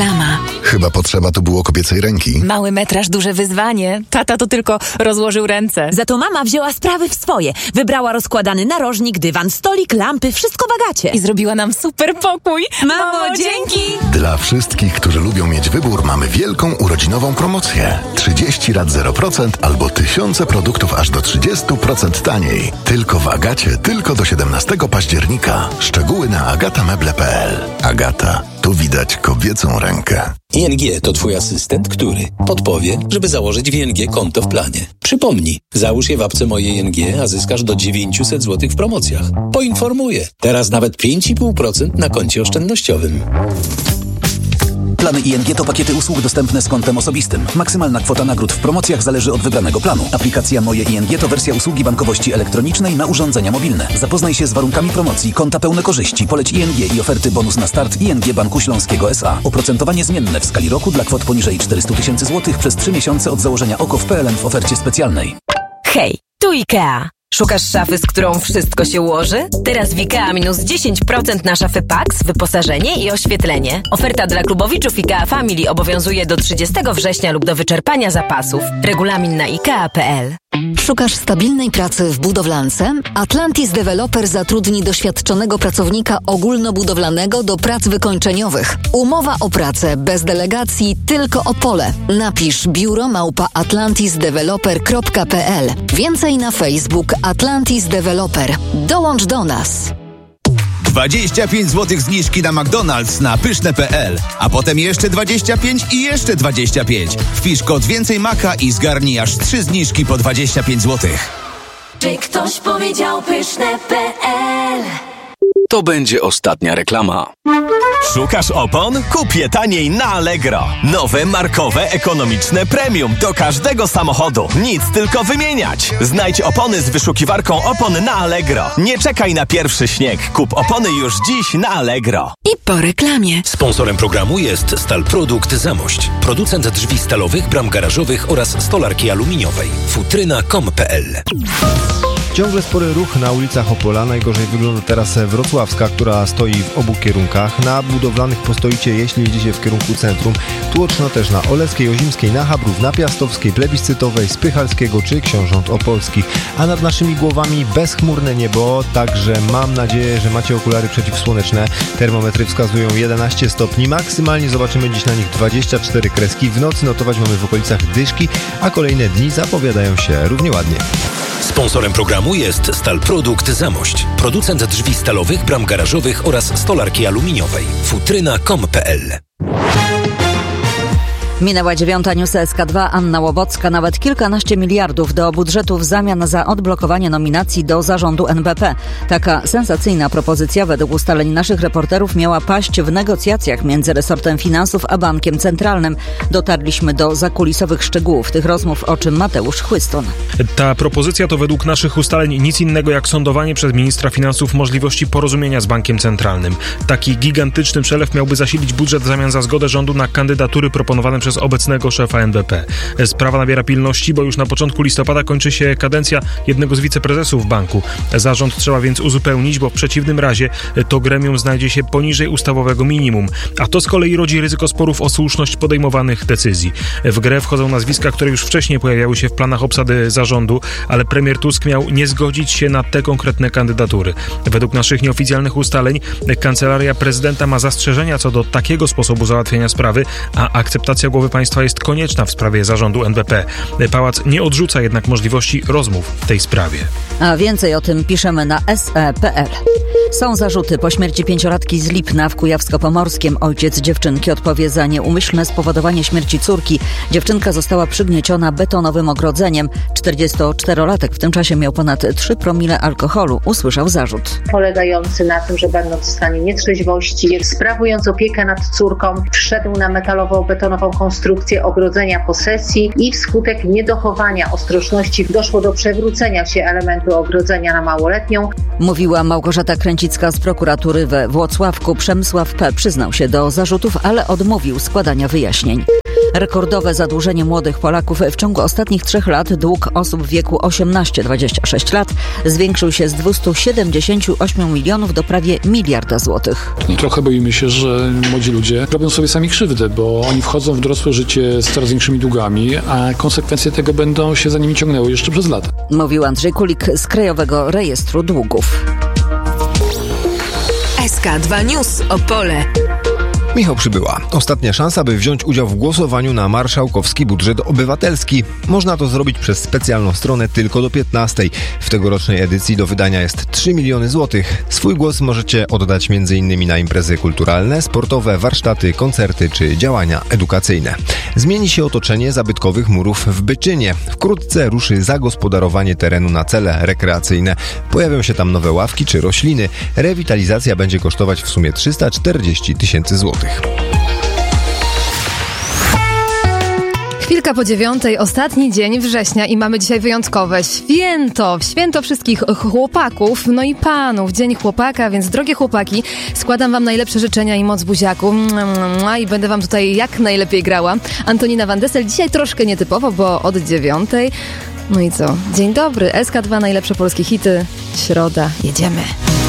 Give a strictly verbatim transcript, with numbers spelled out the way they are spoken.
Reklama. Chyba potrzeba tu było kobiecej ręki. Mały metraż, duże wyzwanie. Tata to tylko rozłożył ręce. Za to mama wzięła sprawy w swoje. Wybrała rozkładany narożnik, dywan, stolik, lampy, wszystko w Agacie. I zrobiła nam super pokój. Mamo, Mamo dzięki! Dla wszystkich, którzy lubią mieć wybór, mamy wielką urodzinową promocję. trzydzieści rat zero procent albo tysiące produktów aż do trzydzieści procent taniej. Tylko w Agacie, tylko do siedemnastego października. Szczegóły na agatameble kropka p l. Agata. Tu widać kobiecą rękę. I N G to twój asystent, który podpowie, żeby założyć w I N G konto w planie. Przypomnij, załóż je w apce Moje I N G, a zyskasz do dziewięćset złotych w promocjach. Poinformuję. Teraz nawet pięć i pół procent na koncie oszczędnościowym. Plany I N G to pakiety usług dostępne z kontem osobistym. Maksymalna kwota nagród w promocjach zależy od wybranego planu. Aplikacja Moje I N G to wersja usługi bankowości elektronicznej na urządzenia mobilne. Zapoznaj się z warunkami promocji, konta pełne korzyści, poleć I N G i oferty bonus na start I N G Banku Śląskiego S A. Oprocentowanie zmienne w skali roku dla kwot poniżej czterysta tysięcy złotych przez trzy miesiące od założenia O K O w P L N w ofercie specjalnej. Hej, tu IKEA. Szukasz szafy, z którą wszystko się ułoży? Teraz w IKEA minus dziesięć procent na szafy Pax, wyposażenie i oświetlenie. Oferta dla klubowiczów IKEA Family obowiązuje do trzydziestego września lub do wyczerpania zapasów. Regulamin na ikea kropka p l. Szukasz stabilnej pracy w budowlance? Atlantis Developer zatrudni doświadczonego pracownika ogólnobudowlanego do prac wykończeniowych. Umowa o pracę bez delegacji, tylko Opole. Napisz biuro małpa atlantis developer kropka p l. Więcej na Facebook Atlantis Developer. Dołącz do nas. dwadzieścia pięć złotych zniżki na McDonald's na pyszne kropka p l, a potem jeszcze dwadzieścia pięć i jeszcze dwadzieścia pięć. Wpisz kod Więcej Maka i zgarnij aż trzy zniżki po dwadzieścia pięć złotych. Czy ktoś powiedział pyszne kropka p l? To będzie ostatnia reklama. Szukasz opon? Kup je taniej na Allegro. Nowe, markowe, ekonomiczne premium do każdego samochodu. Nic, tylko wymieniać. Znajdź opony z wyszukiwarką opon na Allegro. Nie czekaj na pierwszy śnieg. Kup opony już dziś na Allegro. I po reklamie. Sponsorem programu jest Stalprodukt Zamość. Producent drzwi stalowych, bram garażowych oraz stolarki aluminiowej. futryna kropka com kropka p l. Ciągle spory ruch na ulicach Opola. Najgorzej wygląda teraz Wrocławska, która stoi w obu kierunkach. Na budowlanych postoicie, jeśli jedziecie w kierunku centrum. Tłoczno też na Oleskiej, Ozimskiej, na Habrów, na Piastowskiej, Plebiscytowej, Spychalskiego czy Książąt Opolskich. A nad naszymi głowami bezchmurne niebo, także mam nadzieję, że macie okulary przeciwsłoneczne. Termometry wskazują jedenaście stopni. Maksymalnie zobaczymy dziś na nich dwadzieścia cztery kreski. W nocy notować mamy w okolicach dyszki, a kolejne dni zapowiadają się równie ładnie. Sponsorem programu jest Stalprodukt Zamość. Producent drzwi stalowych, bram garażowych oraz stolarki aluminiowej. futryna kropka com kropka p l. Minęła dziewiąta, News S K dwa, Anna Łobocka. Nawet kilkanaście miliardów do budżetu w zamian za odblokowanie nominacji do zarządu N B P. Taka sensacyjna propozycja według ustaleń naszych reporterów miała paść w negocjacjach między resortem finansów a bankiem centralnym. Dotarliśmy do zakulisowych szczegółów tych rozmów, o czym Mateusz Chłyston. Ta propozycja to według naszych ustaleń nic innego jak sądowanie przez ministra finansów możliwości porozumienia z bankiem centralnym. Taki gigantyczny przelew miałby zasilić budżet w zamian za zgodę rządu na kandydatury proponowane przez obecnego szefa N B P. Sprawa nabiera pilności, bo już na początku listopada kończy się kadencja jednego z wiceprezesów banku. Zarząd trzeba więc uzupełnić, bo w przeciwnym razie to gremium znajdzie się poniżej ustawowego minimum. A to z kolei rodzi ryzyko sporów o słuszność podejmowanych decyzji. W grę wchodzą nazwiska, które już wcześniej pojawiały się w planach obsady zarządu, ale premier Tusk miał nie zgodzić się na te konkretne kandydatury. Według naszych nieoficjalnych ustaleń Kancelaria Prezydenta ma zastrzeżenia co do takiego sposobu załatwienia sprawy, a akceptacja głowy państwa jest konieczna w sprawie zarządu N B P. Pałac nie odrzuca jednak możliwości rozmów w tej sprawie. A więcej o tym piszemy na S E kropka p l. Są zarzuty po śmierci pięciolatki z Lipna w Kujawsko-Pomorskiem. Ojciec dziewczynki odpowie za nieumyślne spowodowanie śmierci córki. Dziewczynka została przygnieciona betonowym ogrodzeniem. czterdziestoczterolatek w tym czasie miał ponad trzy promile alkoholu. Usłyszał zarzut. Polegający na tym, że będąc w stanie nietrzeźwości, sprawując opiekę nad córką, wszedł na metalowo-betonową konstrukcję ogrodzenia posesji i wskutek niedochowania ostrożności doszło do przewrócenia się elementu ogrodzenia na małoletnią. Mówiła Małgorzata Kręcicka z prokuratury we Włocławku. Przemysław P. przyznał się do zarzutów, ale odmówił składania wyjaśnień. Rekordowe zadłużenie młodych Polaków. W ciągu ostatnich trzech lat dług osób w wieku osiemnaście do dwudziestu sześciu lat zwiększył się z dwieście siedemdziesiąt osiem milionów do prawie miliarda złotych. Trochę boimy się, że młodzi ludzie robią sobie sami krzywdę, bo oni wchodzą w dorosłe życie z coraz większymi długami, a konsekwencje tego będą się za nimi ciągnęły jeszcze przez lata. Mówił Andrzej Kulik z Krajowego Rejestru Długów. S K dwa News Opole. Michał Przybyła. Ostatnia szansa, by wziąć udział w głosowaniu na marszałkowski budżet obywatelski. Można to zrobić przez specjalną stronę tylko do piętnastej. W tegorocznej edycji do wydania jest trzy miliony złotych. Swój głos możecie oddać między innymi na imprezy kulturalne, sportowe, warsztaty, koncerty czy działania edukacyjne. Zmieni się otoczenie zabytkowych murów w Byczynie. Wkrótce ruszy zagospodarowanie terenu na cele rekreacyjne. Pojawią się tam nowe ławki czy rośliny. Rewitalizacja będzie kosztować w sumie trzysta czterdzieści tysięcy złotych. Chwilka po dziewiątej, ostatni dzień września i mamy dzisiaj wyjątkowe święto, święto wszystkich chłopaków, no i panów, dzień chłopaka, więc drogie chłopaki, składam wam najlepsze życzenia i moc buziaku i będę wam tutaj jak najlepiej grała. Antonina Van Dessel, dzisiaj troszkę nietypowo, bo od dziewiątej. No i co? Dzień dobry, S K dwa, najlepsze polskie hity, środa, jedziemy.